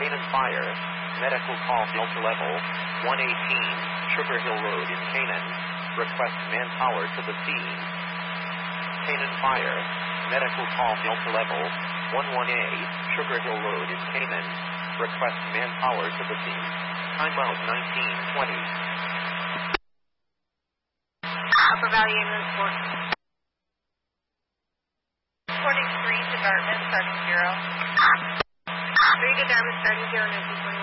Canaan Fire. Medical call Delta Level 118, Sugar Hill Road in Canaan. Request manpower to the scene. Canaan Fire. Medical call Delta Level 11A, Sugar Hill Road in Canaan. Request manpower to the scene. Timeout 1920. Upper Valley Ambulance Report. Reporting 3 to Dartmouth, starting 0. 3 to Dartmouth, starting 0, 1921.